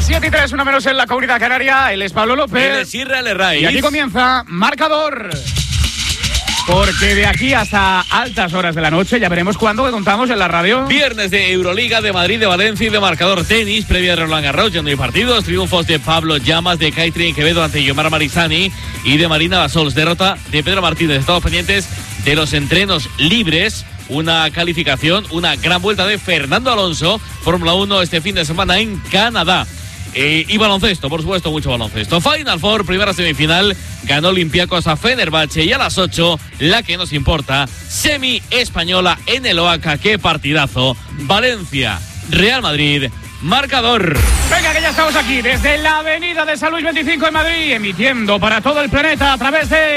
Las 7:03, una menos en la Comunidad Canaria. Él es Pablo López. Él es Israel Herraiz. Y aquí comienza Marcador. Porque de aquí hasta altas horas de la noche ya veremos cuándo contamos en la radio. Viernes de Euroliga, de Madrid, de Valencia y de Marcador Tenis. Previa de Roland Garros, ya no hay partidos. Triunfos de Pablo Llamas, de Kaitrin Quevedo ante Yomar Marizani y de Marina Basols. Derrota de Pedro Martínez. Estamos pendientes de los entrenos libres. Una calificación, una gran vuelta de Fernando Alonso. Fórmula 1 este fin de semana en Canadá. Y baloncesto, por supuesto, mucho baloncesto. Final Four, primera semifinal, ganó Olympiacos a Fenerbahce y a las 8, la que nos importa, semi española en el Oaca. ¡Qué partidazo! Valencia, Real Madrid, Marcador. Venga, que ya estamos aquí desde la avenida de San Luis 25 en Madrid, emitiendo para todo el planeta a través de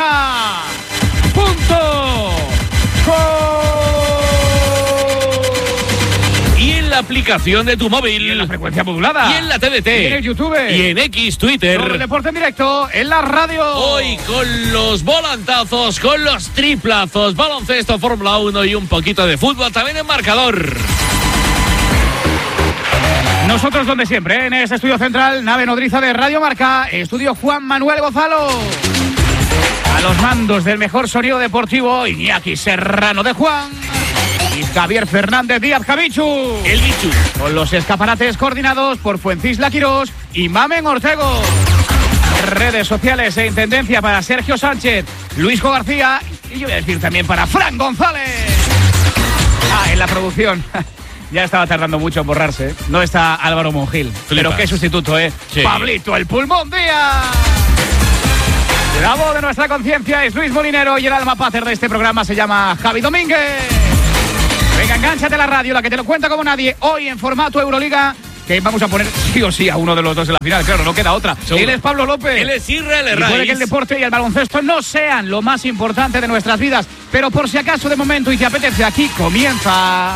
Marca.com. Y en la aplicación de tu móvil. Y en la frecuencia modulada. Y en la TDT. Y en el YouTube. Y en X, Twitter. Todo el deporte en directo en la radio. Hoy con los volantazos, con los triplazos, baloncesto, Fórmula 1 y un poquito de fútbol también en Marcador. Nosotros donde siempre, en este estudio central, nave nodriza de Radio Marca, estudio Juan Manuel Gonzalo. A los mandos del mejor sonido deportivo, Iñaki Serrano de Juan. Y Javier Fernández Díaz Javichu. El bichu. Con los escaparates coordinados por Fuencisla Quirós y Mamen Ortego. Redes sociales e intendencia para Sergio Sánchez, Luisjo García y yo voy a decir también para Fran González. En la producción. Ya estaba tardando mucho en borrarse. No está Álvaro Monjil. Flipas. Pero qué sustituto, ¿eh? Sí. Pablito el Pulmón Díaz. La voz de nuestra conciencia es Luis Molinero y el alma pater de este programa se llama Javi Domínguez. Venga, engánchate a la radio, la que te lo cuenta como nadie. Hoy en formato Euroliga, que vamos a poner sí o sí a uno de los dos en la final. Claro, no queda otra. Seguro. Él es Pablo López. Él es Israel Y Herraiz. puede que el deporte y el baloncesto no sean lo más importante de nuestras vidas, pero por si acaso de momento y te apetece, aquí comienza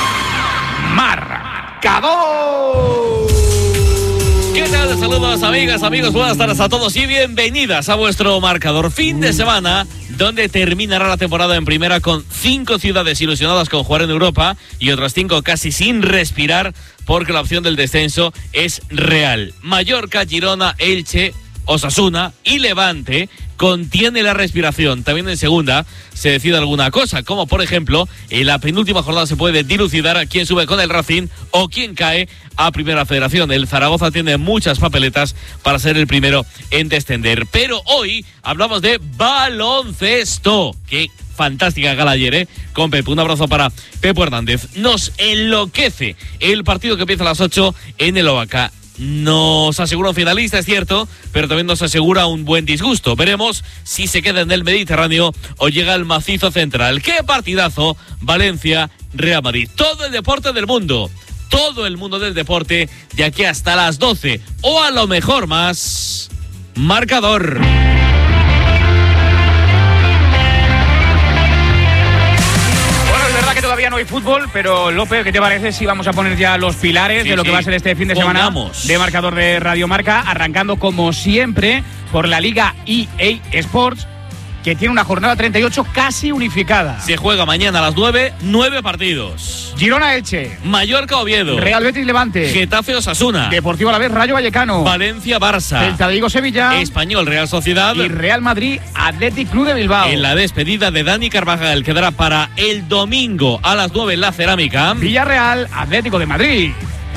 Marcador. ¿Qué tal? Saludos, amigas, amigos, buenas tardes a todos y bienvenidas a vuestro Marcador. Fin de semana donde terminará la temporada en primera con 5 ciudades ilusionadas con jugar en Europa y otras 5 casi sin respirar porque la opción del descenso es real. Mallorca, Girona, Elche, Osasuna y Levante contiene la respiración. También en segunda se decide alguna cosa, como por ejemplo en la penúltima jornada se puede dilucidar a quién sube con el Racing o quién cae a Primera Federación. El Zaragoza tiene muchas papeletas para ser el primero en descender. Pero hoy hablamos de baloncesto. Qué fantástica gala ayer, ¿eh? Con Pepe. Un abrazo para Pepe Hernández. Nos enloquece el partido que empieza a las 8 en el Oaca. Nos asegura un finalista, es cierto, pero también nos asegura un buen disgusto. Veremos si se queda en el Mediterráneo o llega al macizo central. ¡Qué partidazo! Valencia, Real Madrid. Todo el deporte del mundo. Todo el mundo del deporte de aquí hasta las 12. O a lo mejor más. Marcador. Todavía no hay fútbol, pero López, ¿qué te parece si vamos a poner ya los pilares de lo que va a ser este fin de semana de Marcador de Radio Marca, arrancando como siempre por la Liga EA Sports, que tiene una jornada 38 casi unificada. Se juega mañana a las 9 partidos. Girona Elche, Mallorca Oviedo, Real Betis Levante, Getafe Osasuna, Deportivo Alavés Rayo Vallecano, Valencia Barça, Celta de Vigo Sevilla, Español Real Sociedad y Real Madrid Athletic Club de Bilbao. En la despedida de Dani Carvajal quedará para el domingo a las 9 en la Cerámica. Villarreal Atlético de Madrid.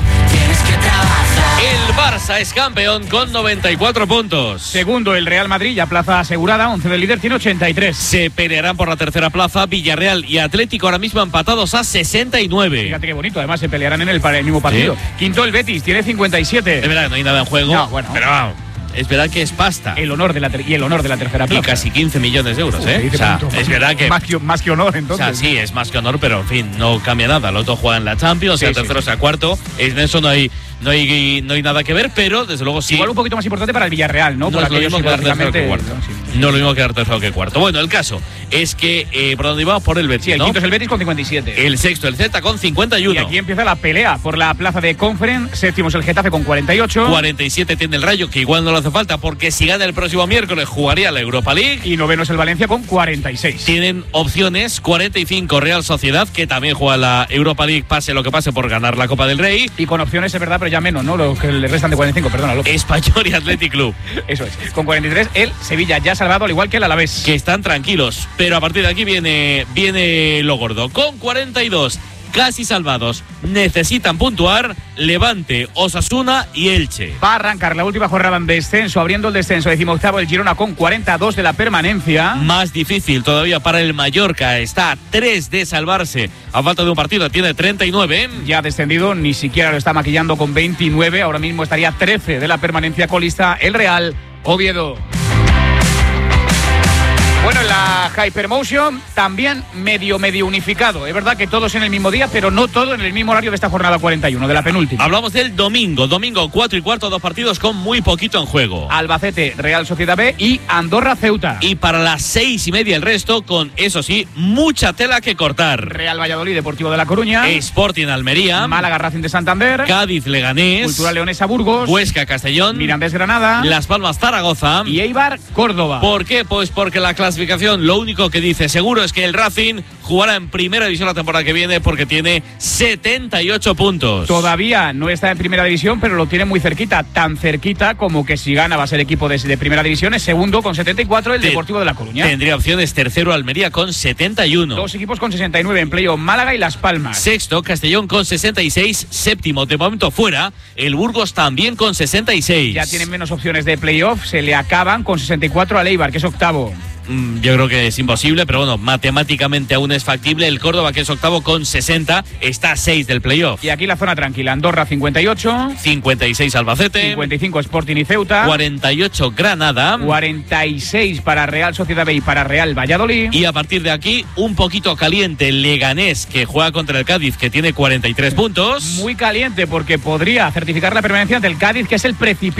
El Barça es campeón con 94 puntos. Segundo el Real Madrid, ya plaza asegurada, 11 del líder, tiene 83. Se pelearán por la tercera plaza Villarreal y Atlético ahora mismo empatados a 69. Fíjate qué bonito, además se pelearán en el mismo partido. Sí. Quinto el Betis, tiene 57. Es verdad que no hay nada en juego, No, bueno. pero es verdad que es pasta. El honor de la tercera plaza. Y casi 15 millones de euros, ¿eh? Dice O sea, tanto, es verdad que... Más que honor, O entonces. sea, sí, es más que honor, pero en fin, no cambia nada. Los dos juegan la Champions, sea tercero, sea cuarto. En eso no hay nada que ver, pero desde luego sí. Igual un poquito más importante para el Villarreal, ¿no? No es lo mismo quedar tercero que cuarto. No, sí. No es lo mismo quedar tercero que cuarto. Bueno, el caso es que por donde íbamos, por el Betis, Sí, el ¿no? quinto es el Betis con 57. El sexto, el Celta con 51. Y aquí empieza la pelea por la plaza de Conference. Séptimo es el Getafe con 48. 47 tiene el Rayo, que igual no le hace falta porque si gana el próximo miércoles jugaría la Europa League. Y noveno es el Valencia con 46. Tienen opciones 45 Real Sociedad, que también juega la Europa League, pase lo que pase por ganar la Copa del Rey. Y con opciones, es verdad, pero ya menos, ¿no? Los que le restan de 45, perdona, López. Español y Athletic Club. Eso es. Con 43, el Sevilla ya salvado, al igual que el Alavés. Que están tranquilos, pero a partir de aquí viene lo gordo. Con 42, casi salvados, necesitan puntuar Levante, Osasuna y Elche. Va a arrancar la última jornada en descenso, abriendo el descenso, 18º el Girona con 42 de la permanencia. Más difícil todavía para el Mallorca, está a 3 de salvarse a falta de un partido, tiene 39. Ya descendido, ni siquiera lo está maquillando con 29, ahora mismo estaría 13 de la permanencia colista el Real Oviedo. Bueno, en la Hypermotion también medio unificado. Es verdad que todos en el mismo día, pero no todo en el mismo horario de esta jornada 41, de la penúltima. Hablamos del domingo 4:15, 2 partidos con muy poquito en juego. Albacete, Real Sociedad B y Andorra Ceuta. Y para las 6:30 el resto, con eso sí, mucha tela que cortar. Real Valladolid, Deportivo de La Coruña. Sporting Almería. Málaga Racing de Santander. Cádiz Leganés. Cultural Leonesa Burgos. Huesca Castellón. Mirandés Granada. Las Palmas Zaragoza. Y Eibar Córdoba. ¿Por qué? Pues porque la clasificación lo único que dice seguro es que el Racing jugará en primera división la temporada que viene porque tiene 78 puntos. Todavía no está en primera división, pero lo tiene muy cerquita, tan cerquita como que si gana va a ser equipo de primera división. Es segundo con 74 el Deportivo de La Coruña. Tendría opciones tercero Almería con 71. Dos equipos con 69 en playoff, Málaga y Las Palmas. Sexto Castellón con 66, séptimo de momento fuera, el Burgos también con 66. Ya tienen menos opciones de playoff, se le acaban con 64 al Eibar, que es octavo. Yo creo que es imposible, pero bueno, matemáticamente aún es factible. El Córdoba, que es octavo con 60, está a 6 del playoff. Y aquí la zona tranquila, Andorra 58, 56 Albacete, 55 Sporting y Ceuta, 48 Granada, 46 para Real Sociedad B y para Real Valladolid. Y a partir de aquí, un poquito caliente Leganés, que juega contra el Cádiz, que tiene 43 puntos. Muy caliente porque podría certificar la permanencia ante el Cádiz, que es el precipicio.